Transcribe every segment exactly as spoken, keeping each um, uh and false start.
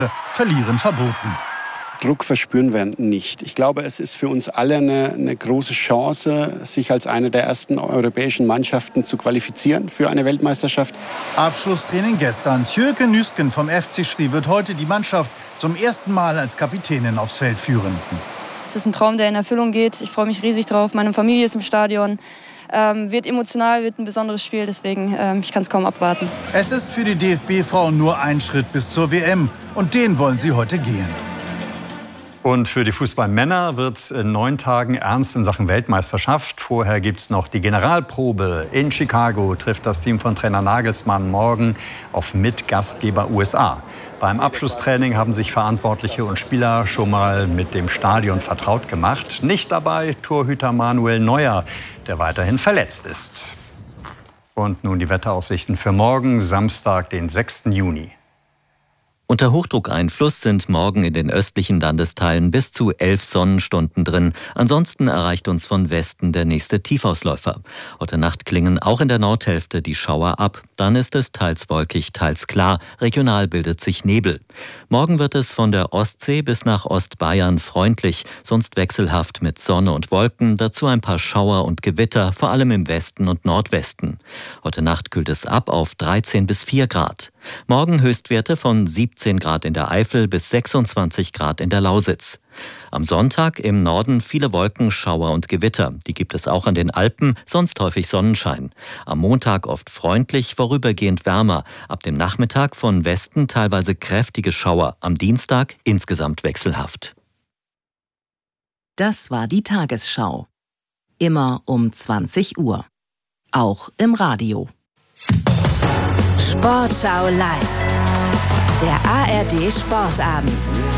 verlieren verboten. Druck verspüren wir nicht. Ich glaube, es ist für uns alle eine, eine große Chance, sich als eine der ersten europäischen Mannschaften zu qualifizieren für eine Weltmeisterschaft. Abschlusstraining gestern. Tjøke Nüsken vom F C Sie wird heute die Mannschaft zum ersten Mal als Kapitänin aufs Feld führen. Es ist ein Traum, der in Erfüllung geht. Ich freue mich riesig drauf. Meine Familie ist im Stadion. Ähm, wird emotional, wird ein besonderes Spiel. Deswegen, ähm, ich kann es kaum abwarten. Es ist für die D F B-Frauen nur ein Schritt bis zur W M. Und den wollen sie heute gehen. Und für die Fußballmänner wird es in neun Tagen ernst in Sachen Weltmeisterschaft. Vorher gibt es noch die Generalprobe. In Chicago trifft das Team von Trainer Nagelsmann morgen auf Mitgastgeber U S A. Beim Abschlusstraining haben sich Verantwortliche und Spieler schon mal mit dem Stadion vertraut gemacht. Nicht dabei Torhüter Manuel Neuer, der weiterhin verletzt ist. Und nun die Wetteraussichten für morgen, Samstag, den sechsten Juni. Unter Hochdruckeinfluss sind morgen in den östlichen Landesteilen bis zu elf Sonnenstunden drin. Ansonsten erreicht uns von Westen der nächste Tiefausläufer. Heute Nacht klingen auch in der Nordhälfte die Schauer ab. Dann ist es teils wolkig, teils klar. Regional bildet sich Nebel. Morgen wird es von der Ostsee bis nach Ostbayern freundlich, sonst wechselhaft mit Sonne und Wolken. Dazu ein paar Schauer und Gewitter, vor allem im Westen und Nordwesten. Heute Nacht kühlt es ab auf dreizehn bis vier Grad. Morgen Höchstwerte von siebzehn Grad in der Eifel bis sechsundzwanzig Grad in der Lausitz. Am Sonntag im Norden viele Wolken, Schauer und Gewitter. Die gibt es auch an den Alpen, sonst häufig Sonnenschein. Am Montag oft freundlich, vorübergehend wärmer. Ab dem Nachmittag von Westen teilweise kräftige Schauer. Am Dienstag insgesamt wechselhaft. Das war die Tagesschau. Immer um zwanzig Uhr. Auch im Radio. Sportschau live. Der A R D Sportabend.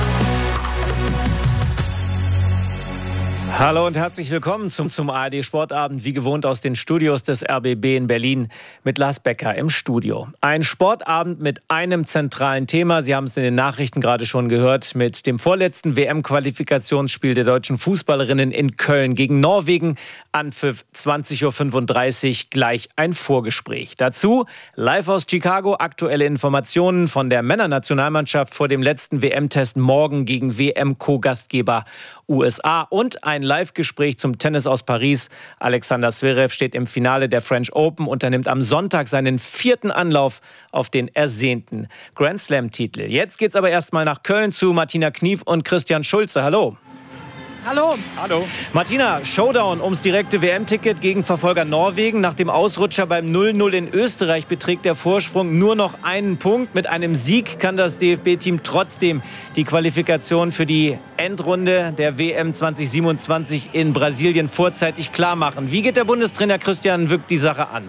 Hallo und herzlich willkommen zum, zum A R D Sportabend, wie gewohnt aus den Studios des R B B in Berlin mit Lars Becker im Studio. Ein Sportabend mit einem zentralen Thema, Sie haben es in den Nachrichten gerade schon gehört, mit dem vorletzten W M-Qualifikationsspiel der deutschen Fußballerinnen in Köln gegen Norwegen. Anpfiff zwanzig Uhr fünfunddreißig, gleich ein Vorgespräch. Dazu live aus Chicago aktuelle Informationen von der Männernationalmannschaft vor dem letzten W M-Test morgen gegen W M-Co-Gastgeber U S A und ein Live-Gespräch zum Tennis aus Paris. Alexander Zverev steht im Finale der French Open, unternimmt am Sonntag seinen vierten Anlauf auf den ersehnten Grand Slam-Titel. Jetzt geht's aber erstmal nach Köln zu Martina Knief und Christian Schulze. Hallo. Hallo. Hallo. Martina, Showdown ums direkte W M-Ticket gegen Verfolger Norwegen. Nach dem Ausrutscher beim null null in Österreich beträgt der Vorsprung nur noch einen Punkt. Mit einem Sieg kann das D F B-Team trotzdem die Qualifikation für die Endrunde der W M zwanzig siebenundzwanzig in Brasilien vorzeitig klar machen. Wie geht der Bundestrainer Christian Wück die Sache an?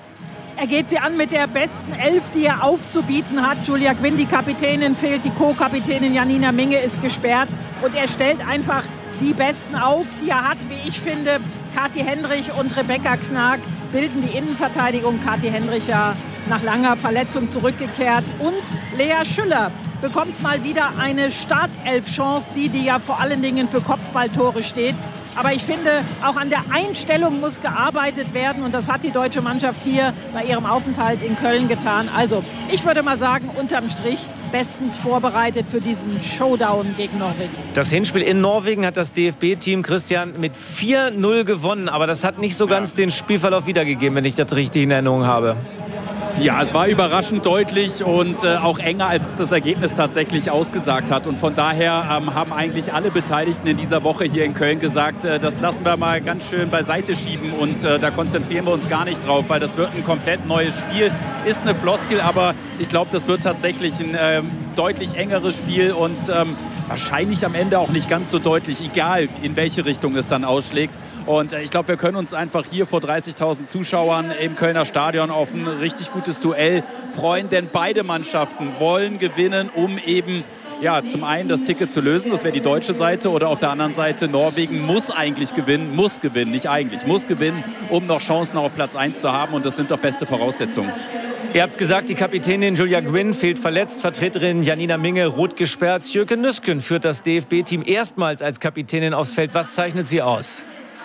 Er geht sie an mit der besten Elf, die er aufzubieten hat. Julia Quinn, die Kapitänin, fehlt. Die Co-Kapitänin Janina Minge ist gesperrt. Und er stellt einfach die Besten auf, die er hat, wie ich finde. Kathi Hendrich und Rebecca Knag bilden die Innenverteidigung. Kathi Hendrich ja nach langer Verletzung zurückgekehrt. Und Lea Schüller bekommt mal wieder eine Startelf-Chance. Sie, die ja vor allen Dingen für Kopfballtore steht. Aber ich finde, auch an der Einstellung muss gearbeitet werden. Und das hat die deutsche Mannschaft hier bei ihrem Aufenthalt in Köln getan. Also, ich würde mal sagen, unterm Strich bestens vorbereitet für diesen Showdown gegen Norwegen. Das Hinspiel in Norwegen hat das D F B-Team, Christian, mit vier null gewonnen. Aber das hat nicht so ganz den Spielverlauf wiedergegeben, wenn ich das richtig in Erinnerung habe. Ja, es war überraschend deutlich und äh, auch enger, als das Ergebnis tatsächlich ausgesagt hat. Und von daher ähm, haben eigentlich alle Beteiligten in dieser Woche hier in Köln gesagt, äh, das lassen wir mal ganz schön beiseite schieben und äh, da konzentrieren wir uns gar nicht drauf, weil das wird ein komplett neues Spiel. Ist eine Floskel, aber ich glaube, das wird tatsächlich ein äh, deutlich engeres Spiel und ähm, wahrscheinlich am Ende auch nicht ganz so deutlich, egal in welche Richtung es dann ausschlägt. Und ich glaube, wir können uns einfach hier vor dreißigtausend Zuschauern im Kölner Stadion auf ein richtig gutes Duell freuen. Denn beide Mannschaften wollen gewinnen, um eben ja, zum einen das Ticket zu lösen. Das wäre die deutsche Seite. Oder auf der anderen Seite, Norwegen muss eigentlich gewinnen, muss gewinnen, nicht eigentlich, muss gewinnen, um noch Chancen auf Platz eins zu haben. Und das sind doch beste Voraussetzungen. Ihr habt es gesagt, die Kapitänin Julia Quinn fehlt verletzt. Vertreterin Janina Minge rot gesperrt. Tjøke Nüsken führt das D F B-Team erstmals als Kapitänin aufs Feld. Was zeichnet sie aus?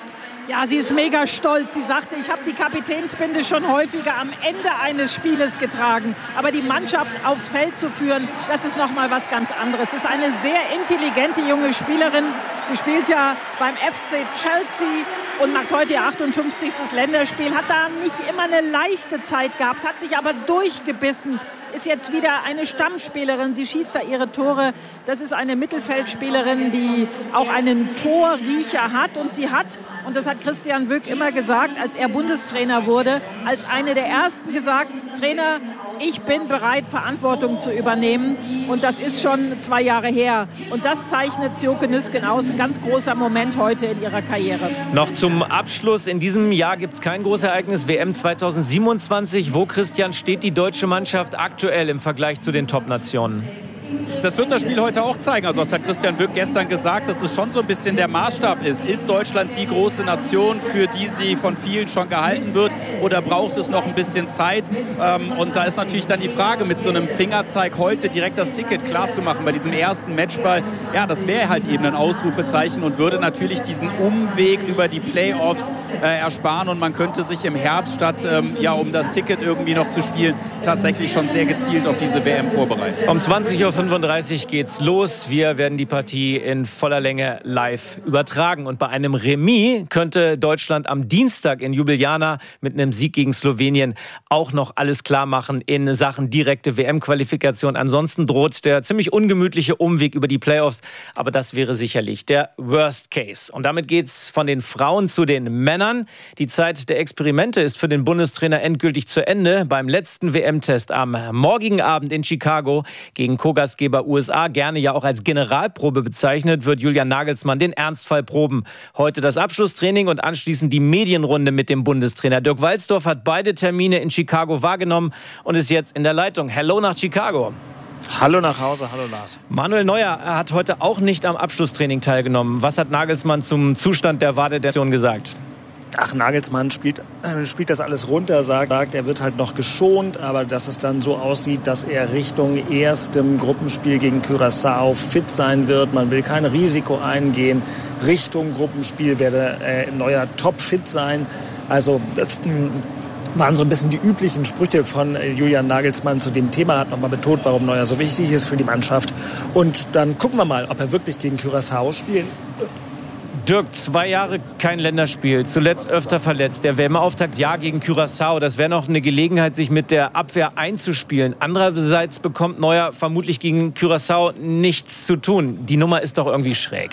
Ja, sie ist mega stolz. Sie sagte, ich habe die Kapitänsbinde schon häufiger am Ende eines Spieles getragen. Aber die Mannschaft aufs Feld zu führen, das ist noch mal was ganz anderes. Es ist eine sehr intelligente junge Spielerin. Sie spielt ja beim F C Chelsea und macht heute ihr achtundfünfzigsten Länderspiel. Hat da nicht immer eine leichte Zeit gehabt, hat sich aber durchgebissen. Ist jetzt wieder eine Stammspielerin. Sie schießt da ihre Tore. Das ist eine Mittelfeldspielerin, die auch einen Torriecher hat. Und sie hat, und das hat Christian Wück immer gesagt, als er Bundestrainer wurde, als eine der Ersten gesagt, Trainer, ich bin bereit, Verantwortung zu übernehmen. Und das ist schon zwei Jahre her. Und das zeichnet Sjoeke Nüsken aus. Ein ganz großer Moment heute in ihrer Karriere. Noch zum Abschluss. In diesem Jahr gibt es kein großes Ereignis. W M zweitausendsiebenundzwanzig. Wo, Christian, steht die deutsche Mannschaft aktuell im Vergleich zu den Top-Nationen? Das wird das Spiel heute auch zeigen. Also das hat Christian Wück gestern gesagt, dass es schon so ein bisschen der Maßstab ist. Ist Deutschland die große Nation, für die sie von vielen schon gehalten wird, oder braucht es noch ein bisschen Zeit? Ähm, und da ist natürlich dann die Frage, mit so einem Fingerzeig heute direkt das Ticket klar zu machen bei diesem ersten Matchball. Ja, das wäre halt eben ein Ausrufezeichen und würde natürlich diesen Umweg über die Playoffs äh, ersparen. Und man könnte sich im Herbst, statt ähm, ja, um das Ticket irgendwie noch zu spielen, tatsächlich schon sehr gezielt auf diese W M vorbereiten. Um zwanzig Uhr fünfunddreißig geht's los. Wir werden die Partie in voller Länge live übertragen. Und bei einem Remis könnte Deutschland am Dienstag in Ljubljana mit einem Sieg gegen Slowenien auch noch alles klar machen in Sachen direkte W M-Qualifikation. Ansonsten droht der ziemlich ungemütliche Umweg über die Playoffs. Aber das wäre sicherlich der Worst Case. Und damit geht's von den Frauen zu den Männern. Die Zeit der Experimente ist für den Bundestrainer endgültig zu Ende. Beim letzten W M-Test am morgigen Abend in Chicago gegen Co-Gastgeber U S A, gerne ja auch als Generalprobe bezeichnet, wird Julian Nagelsmann den Ernstfall proben. Heute das Abschlusstraining und anschließend die Medienrunde mit dem Bundestrainer. Dirk Walzdorf hat beide Termine in Chicago wahrgenommen und ist jetzt in der Leitung. Hello nach Chicago. Hallo nach Hause, hallo Lars. Manuel Neuer hat heute auch nicht am Abschlusstraining teilgenommen. Was hat Nagelsmann zum Zustand der Wade-Nation gesagt? Ach, Nagelsmann spielt, äh, spielt das alles runter, sagt, sagt, er wird halt noch geschont, aber dass es dann so aussieht, dass er Richtung erstem Gruppenspiel gegen Curaçao fit sein wird. Man will kein Risiko eingehen. Richtung Gruppenspiel werde äh, Neuer topfit sein. Also das mh, waren so ein bisschen die üblichen Sprüche von äh, Julian Nagelsmann zu dem Thema. Hat nochmal betont, warum Neuer so wichtig ist für die Mannschaft. Und dann gucken wir mal, ob er wirklich gegen Curaçao spielen. Dirk, zwei Jahre kein Länderspiel, zuletzt öfter verletzt. Der W M-Auftakt ja gegen Curaçao. Das wäre noch eine Gelegenheit, sich mit der Abwehr einzuspielen. Andererseits bekommt Neuer vermutlich gegen Curaçao nichts zu tun. Die Nummer ist doch irgendwie schräg.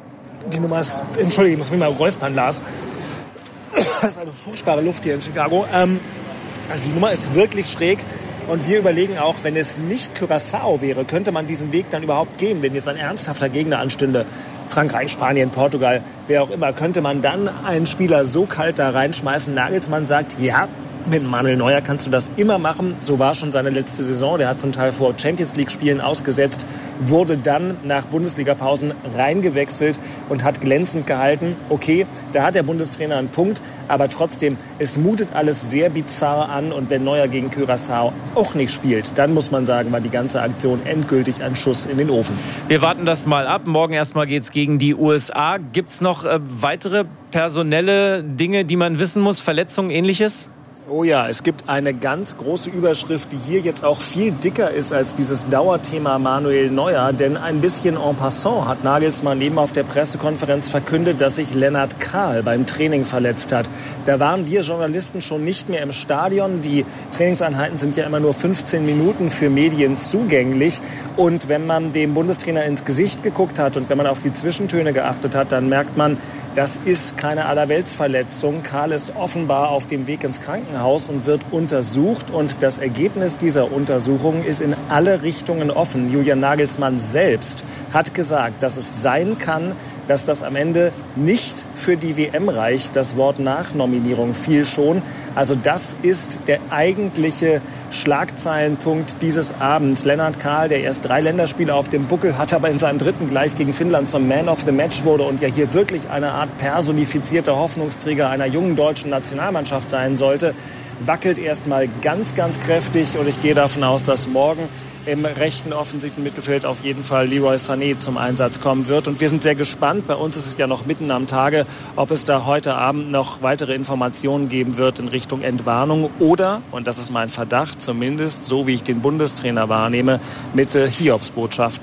Die Nummer ist, entschuldige, ich muss mich mal räuspern, Lars. Das ist eine furchtbare Luft hier in Chicago. Ähm, also die Nummer ist wirklich schräg. Und wir überlegen auch, wenn es nicht Curaçao wäre, könnte man diesen Weg dann überhaupt gehen, wenn jetzt ein ernsthafter Gegner anstünde. Frankreich, Spanien, Portugal, wer auch immer, könnte man dann einen Spieler so kalt da reinschmeißen? Nagelsmann sagt, ja, mit Manuel Neuer kannst du das immer machen. So war schon seine letzte Saison. Der hat zum Teil vor Champions-League-Spielen ausgesetzt, wurde dann nach Bundesliga-Pausen reingewechselt und hat glänzend gehalten. Okay, da hat der Bundestrainer einen Punkt, aber trotzdem, es mutet alles sehr bizarr an. Und wenn Neuer gegen Curaçao auch nicht spielt, dann muss man sagen, war die ganze Aktion endgültig ein Schuss in den Ofen. Wir warten das mal ab. Morgen erstmal geht's gegen die U S A. Gibt's noch äh, weitere personelle Dinge, die man wissen muss? Verletzungen, Ähnliches? Oh ja, es gibt eine ganz große Überschrift, die hier jetzt auch viel dicker ist als dieses Dauerthema Manuel Neuer. Denn ein bisschen en passant hat Nagelsmann eben auf der Pressekonferenz verkündet, dass sich Lennart Kahl beim Training verletzt hat. Da waren wir Journalisten schon nicht mehr im Stadion. Die Trainingseinheiten sind ja immer nur fünfzehn Minuten für Medien zugänglich. Und wenn man dem Bundestrainer ins Gesicht geguckt hat und wenn man auf die Zwischentöne geachtet hat, dann merkt man, das ist keine Allerweltsverletzung. Kahl ist offenbar auf dem Weg ins Krankenhaus und wird untersucht. Und das Ergebnis dieser Untersuchung ist in alle Richtungen offen. Julian Nagelsmann selbst hat gesagt, dass es sein kann, dass das am Ende nicht für die W M reicht. Das Wort Nachnominierung fiel schon. Also das ist der eigentliche Schlagzeilenpunkt dieses Abends. Lennart Kahl, der erst drei Länderspiele auf dem Buckel hat, aber in seinem dritten gleich gegen Finnland zum Man of the Match wurde und ja hier wirklich eine Art personifizierter Hoffnungsträger einer jungen deutschen Nationalmannschaft sein sollte, wackelt erstmal ganz, ganz kräftig. Und ich gehe davon aus, dass morgen im rechten offensiven Mittelfeld auf jeden Fall Leroy Sané zum Einsatz kommen wird. Und wir sind sehr gespannt. Bei uns ist es ja noch mitten am Tage, ob es da heute Abend noch weitere Informationen geben wird in Richtung Entwarnung oder, und das ist mein Verdacht, zumindest so wie ich den Bundestrainer wahrnehme, mit Hiobsbotschaften